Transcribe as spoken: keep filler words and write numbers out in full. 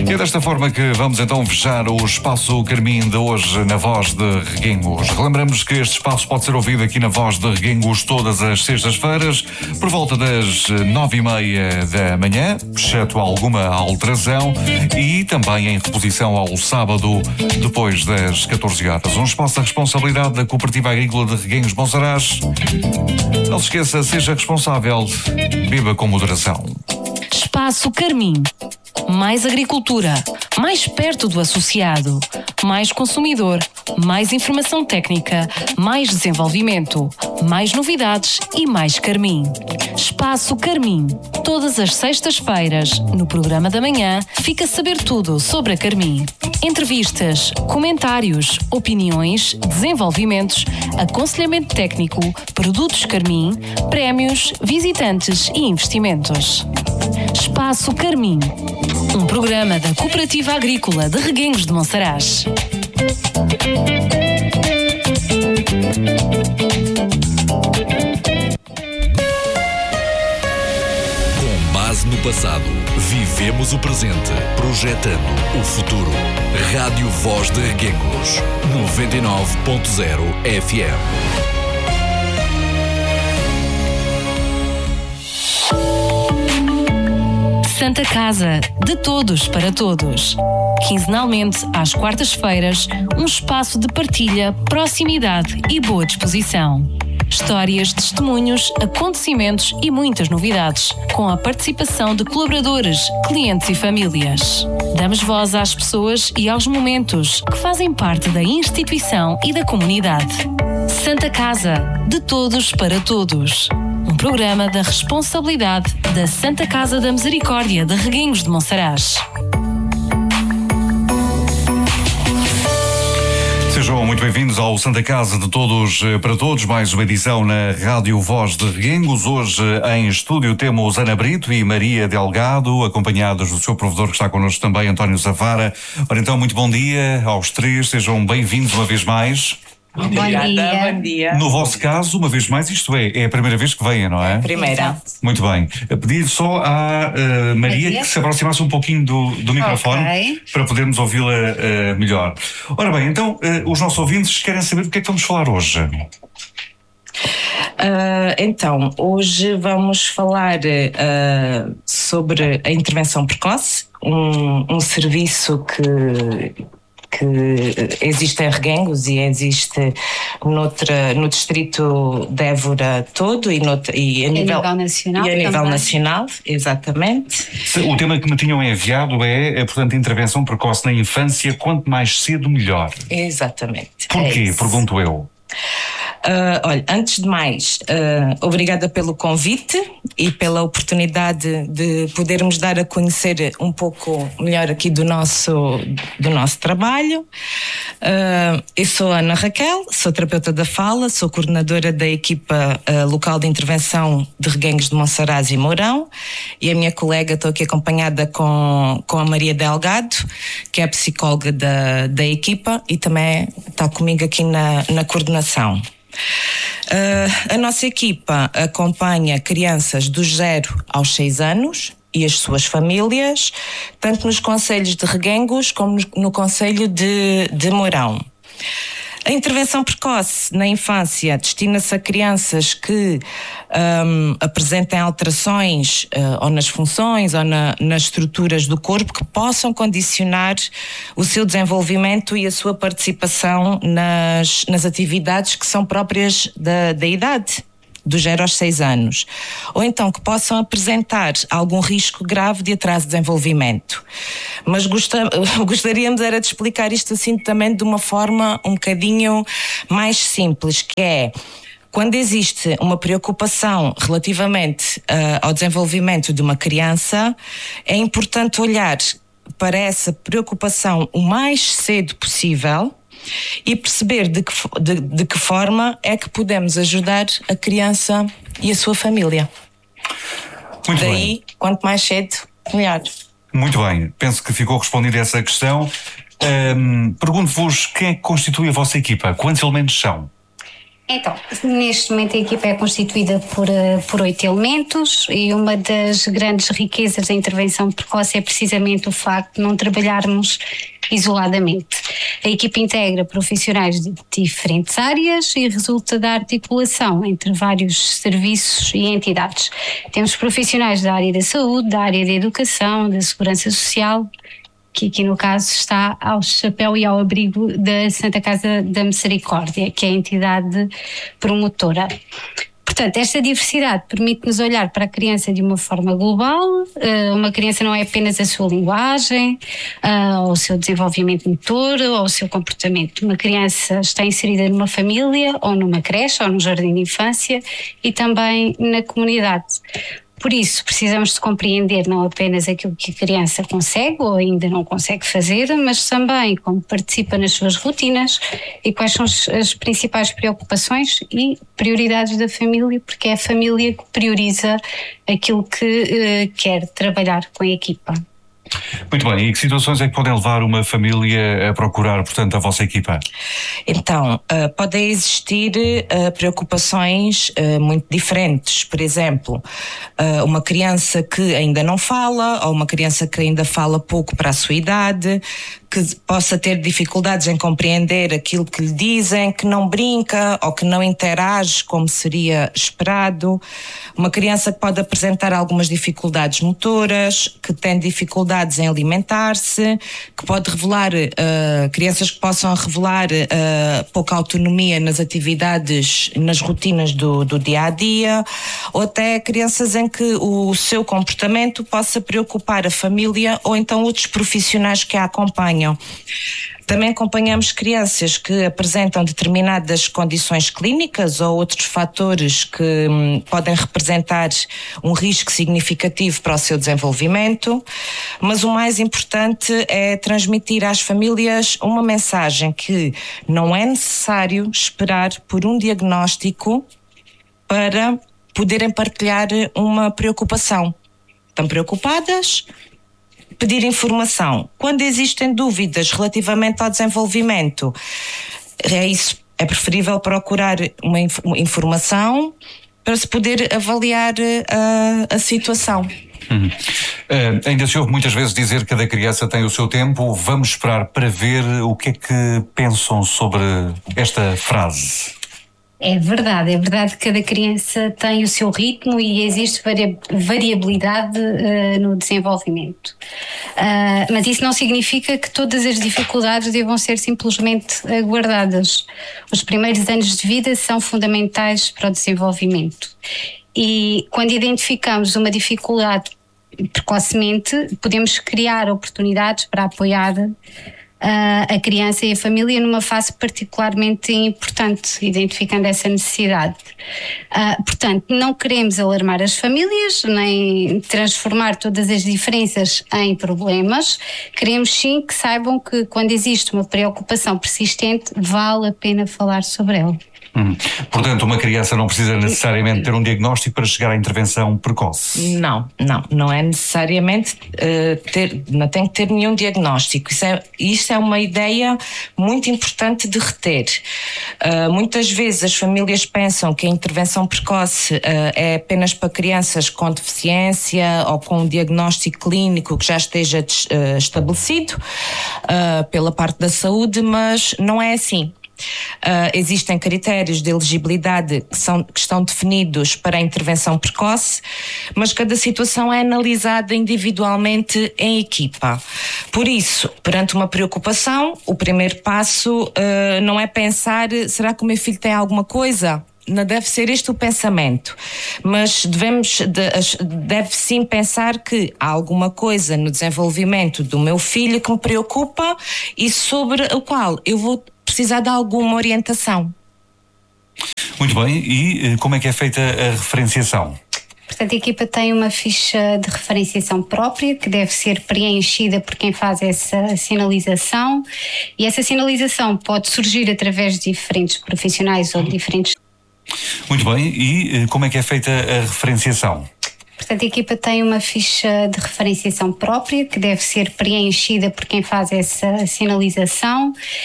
E é desta forma que vamos então fechar o Espaço Carmim de hoje na Voz de Reguengos. Relembramos que este espaço pode ser ouvido aqui na Voz de Reguengos todas as sextas-feiras, por volta das nove e meia da manhã, exceto alguma alteração, e também em reposição ao sábado, depois das catorze horas. Um espaço da responsabilidade da Cooperativa Agrícola de Reguengos de Monsaraz. Não se esqueça, seja responsável, beba com moderação. Espaço Carmim. Mais agricultura, mais perto do associado, mais consumidor, mais informação técnica, mais desenvolvimento, mais novidades e mais Carmim. Espaço Carmim. Todas as sextas-feiras, no programa da manhã, fica a saber tudo sobre a Carmim. Entrevistas, comentários, opiniões, desenvolvimentos, aconselhamento técnico, produtos Carmim, prémios, visitantes e investimentos. Espaço Carmim. Um programa da Cooperativa Agrícola de Reguengos de Monsaraz. Com base no passado, vivemos o presente, projetando o futuro. Rádio Voz de Reguengos, noventa e nove ponto zero F M. Santa Casa, de todos para todos. Quinzenalmente, às quartas-feiras, um espaço de partilha, proximidade e boa disposição. Histórias, testemunhos, acontecimentos e muitas novidades, com a participação de colaboradores, clientes e famílias. Damos voz às pessoas e aos momentos que fazem parte da instituição e da comunidade. Santa Casa, de todos para todos. Um programa da responsabilidade da Santa Casa da Misericórdia de Reguengos de Monsaraz. Sejam muito bem-vindos ao Santa Casa de Todos para Todos, mais uma edição na Rádio Voz de Reguengos. Hoje em estúdio temos Ana Brito e Maria Delgado, acompanhados do seu provedor que está connosco também, António Zavara. Ora então, muito bom dia aos três, sejam bem-vindos uma vez mais. Obrigada, bom dia. Bom dia. No vosso caso, uma vez mais, isto é, é a primeira vez que venha, não é? Primeira. Muito bem. A pedir só à uh, Maria, Maria que se aproximasse um pouquinho do, do microfone, okay, para podermos ouvi-la uh, melhor. Ora bem, então, uh, os nossos ouvintes querem saber do que é que vamos falar hoje. Uh, então, hoje vamos falar uh, sobre a intervenção precoce, um, um serviço que... que existe em Reguengos e existe noutra, no distrito de Évora todo e, noutra, e a, nível, nível nacional. E a nível nacional, exatamente. O tema que me tinham enviado é, é, portanto, intervenção precoce na infância, quanto mais cedo melhor. Exatamente. Porquê? É Pergunto eu. Uh, olha, antes de mais, uh, obrigada pelo convite e pela oportunidade de podermos dar a conhecer um pouco melhor aqui do nosso, do nosso trabalho. Uh, eu sou Ana Raquel, sou terapeuta da fala, sou coordenadora da equipa uh, local de intervenção de Reguengos de Monsaraz e Mourão, e a minha colega, estou aqui acompanhada com, com a Maria Delgado, que é a psicóloga da, da equipa e também está comigo aqui na, na coordenação. Uh, a nossa equipa acompanha crianças dos zero aos seis anos e as suas famílias, tanto nos concelhos de Reguengos como no, no concelho de, de Mourão. A intervenção precoce na infância destina-se a crianças que um, apresentem alterações uh, ou nas funções ou na, nas estruturas do corpo que possam condicionar o seu desenvolvimento e a sua participação nas, nas atividades que são próprias da, da idade, dos zero aos seis anos, ou então que possam apresentar algum risco grave de atraso de desenvolvimento. Mas gosta, gostaríamos era de explicar isto assim também de uma forma um bocadinho mais simples, que é quando existe uma preocupação relativamente uh, ao desenvolvimento de uma criança, é importante olhar para essa preocupação o mais cedo possível e perceber de que, de, de que forma é que podemos ajudar a criança e a sua família. Muito Daí, bem. Quanto mais cedo, melhor. Muito bem, penso que ficou respondida essa questão. Um, pergunto-vos quem é que constitui a vossa equipa? Quantos elementos são? Então, neste momento a equipa é constituída por, por oito elementos e uma das grandes riquezas da intervenção precoce é precisamente o facto de não trabalharmos isoladamente. A equipa integra profissionais de diferentes áreas e resulta da articulação entre vários serviços e entidades. Temos profissionais da área da saúde, da área da educação, da segurança social, que aqui no caso está ao chapéu e ao abrigo da Santa Casa da Misericórdia, que é a entidade promotora. Portanto, esta diversidade permite-nos olhar para a criança de uma forma global. Uma criança não é apenas a sua linguagem, ou o seu desenvolvimento motor, ou o seu comportamento. Uma criança está inserida numa família, ou numa creche, ou num jardim de infância, e também na comunidade. Por isso, precisamos de compreender não apenas aquilo que a criança consegue ou ainda não consegue fazer, mas também como participa nas suas rotinas e quais são as principais preocupações e prioridades da família, porque é a família que prioriza aquilo que uh, quer trabalhar com a equipa. Muito bem, e que situações é que podem levar uma família a procurar, portanto, a vossa equipa? Então, uh, podem existir uh, preocupações uh, muito diferentes. Por exemplo, uh, uma criança que ainda não fala, ou uma criança que ainda fala pouco para a sua idade, que possa ter dificuldades em compreender aquilo que lhe dizem, que não brinca ou que não interage como seria esperado. Uma criança que pode apresentar algumas dificuldades motoras, que tem dificuldades em alimentar-se, que pode revelar, uh, crianças que possam revelar uh, pouca autonomia nas atividades, nas rotinas do, do dia a dia, ou até crianças em que o seu comportamento possa preocupar a família ou então outros profissionais que a acompanham. Também acompanhamos crianças que apresentam determinadas condições clínicas ou outros fatores que hum, podem representar um risco significativo para o seu desenvolvimento, mas o mais importante é transmitir às famílias uma mensagem que não é necessário esperar por um diagnóstico para poderem partilhar uma preocupação. Estão preocupadas? Pedir informação. Quando existem dúvidas relativamente ao desenvolvimento, é isso, é preferível procurar uma inf- informação para se poder avaliar a, a situação. Uhum. Uh, ainda se ouve muitas vezes dizer que cada criança tem o seu tempo. Vamos esperar para ver o que é que pensam sobre esta frase. É verdade, é verdade que cada criança tem o seu ritmo e existe varia- variabilidade uh, no desenvolvimento. Uh, mas isso não significa que todas as dificuldades devam ser simplesmente aguardadas. Os primeiros anos de vida são fundamentais para o desenvolvimento. E quando identificamos uma dificuldade precocemente, podemos criar oportunidades para apoiar a criança e a família numa fase particularmente importante, identificando essa necessidade. Uh, portanto, não queremos alarmar as famílias, nem transformar todas as diferenças em problemas. Queremos sim que saibam que quando existe uma preocupação persistente, vale a pena falar sobre ela. Hum. Portanto, uma criança não precisa necessariamente ter um diagnóstico para chegar à intervenção precoce? Não, não, não é necessariamente uh, ter, não tem que ter nenhum diagnóstico. Isso é, isso é uma ideia muito importante de reter. Uh, muitas vezes as famílias pensam que a intervenção precoce uh, é apenas para crianças com deficiência ou com um diagnóstico clínico que já esteja uh, estabelecido uh, pela parte da saúde, mas não é assim. Uh, existem critérios de elegibilidade que, são, que estão definidos para a intervenção precoce, mas cada situação é analisada individualmente em equipa. Por isso, perante uma preocupação, o primeiro passo uh, não é pensar: será que o meu filho tem alguma coisa? Não deve ser este o pensamento, mas devemos, de, deve sim pensar que há alguma coisa no desenvolvimento do meu filho que me preocupa e sobre o qual eu vou precisar de alguma orientação. Muito bem, e como é que é feita a referenciação? Portanto, a equipa tem uma ficha de referenciação própria que deve ser preenchida por quem faz essa sinalização, e essa sinalização pode surgir através de diferentes profissionais ou de diferentes... Muito bem, e como é que é feita a referenciação? Portanto, a equipa tem uma ficha de referenciação própria que deve ser preenchida por quem faz essa sinalização,